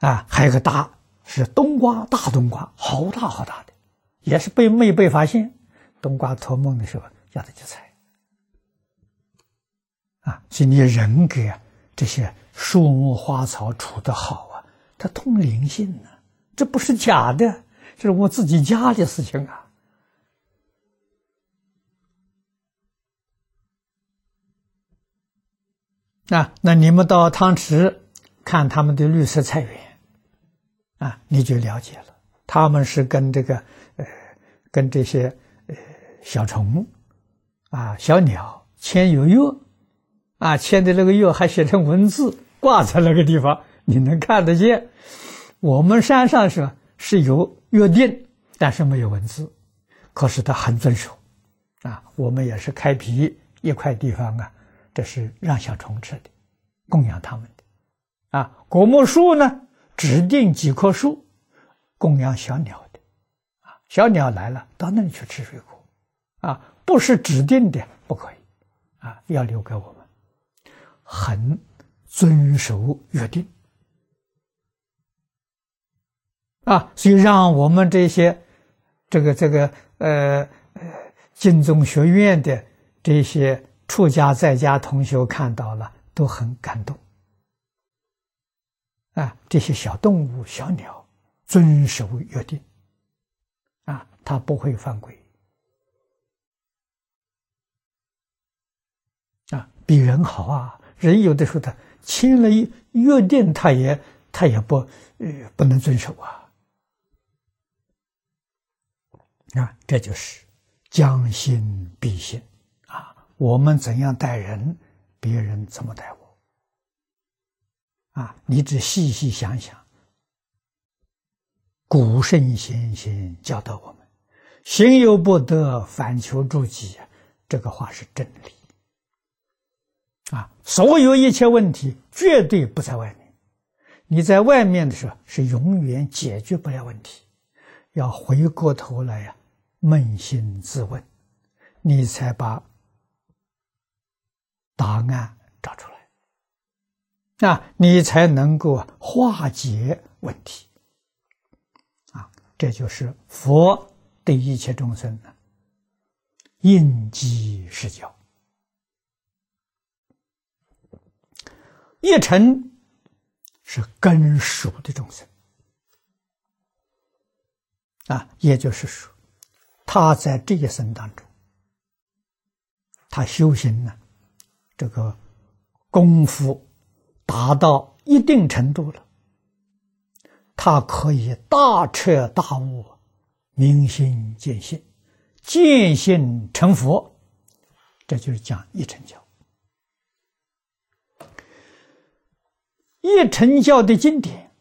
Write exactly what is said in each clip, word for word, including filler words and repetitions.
啊，还有个大是冬瓜，大冬瓜，好大好大的，也是被没被发现。冬瓜托梦的时候，要他去采。啊，所以你人给啊这些树木花草处得好啊，它通灵性呢、啊，这不是假的，这是我自己家的事情啊。啊，那你们到汤池看他们的绿色菜园，啊，你就了解了，他们是跟这个呃，跟这些呃小虫啊、小鸟签有约，啊，签的那个约还写成文字挂在那个地方，你能看得见。我们山上是是有约定，但是没有文字，可是他很遵守。啊，我们也是开辟一块地方啊。这是让小虫吃的，供养他们的。啊，果木树呢，指定几棵树供养小鸟的。啊，小鸟来了，到那里去吃水果。啊，不是指定的，不可以。啊，要留给我们，很遵守约定。啊，所以让我们这些这个这个呃呃净宗学院的这些出家在家同学看到了，都很感动。啊，这些小动物、小鸟遵守约定，啊，它不会犯规，啊，比人好啊。人有的时候他签了约定，他也他也不呃不能遵守啊。啊，这就是将心比心啊！我们怎样待人，别人怎么待我。啊，你只细细想想，古圣先贤教导我们：“行有不得，反求诸己。”这个话是真理。啊，所有一切问题绝对不在外面。你在外面的时候是永远解决不了问题，要回过头来呀、啊。扪心自问，你才把答案找出来，那你才能够化解问题。啊，这就是佛对一切众生的应机施教。一尘是根熟的众生，啊，也就是说。他在这一生当中，他修行呢，这个功夫达到一定程度了，他可以大彻大悟，明心见性，见性成佛，这就是讲一乘教。一乘教的经典，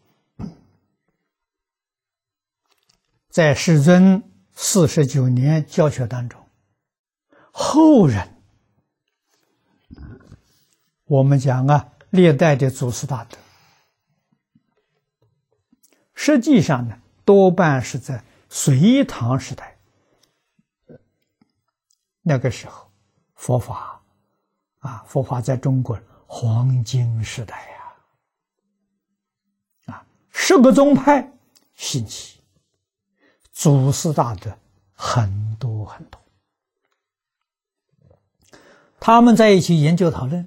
在世尊四十九年教学当中，后人我们讲啊，历代的祖师大德，实际上呢，多半是在隋唐时代，那个时候佛法啊，佛法在中国黄金时代呀，啊，十个宗派兴起。祖师大德很多很多，他们在一起研究讨论，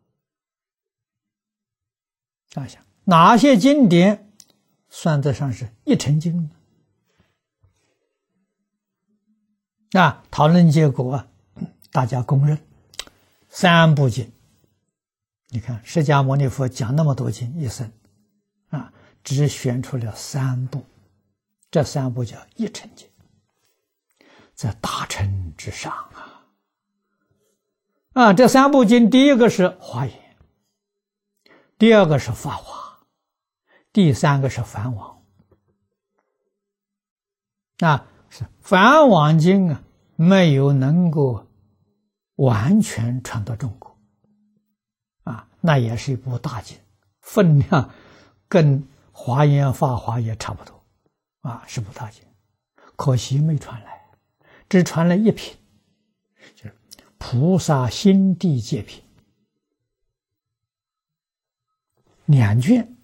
想想哪些经典算得上是一乘经呢？啊，讨论结果啊，大家公认三部经。你看释迦牟尼佛讲那么多经一生，啊，只选出了三部。这三部叫一乘经，在大乘之上啊！啊，这三部经，第一个是《华严》，第二个是《法华》，第三个是《梵网》。啊，是《梵网经》啊，没有能够完全传到中国，啊，那也是一部大经，分量跟《华严》《法华》也差不多。啊，是部大经，可惜没传来，只传了一品，就是菩萨心地界品，两卷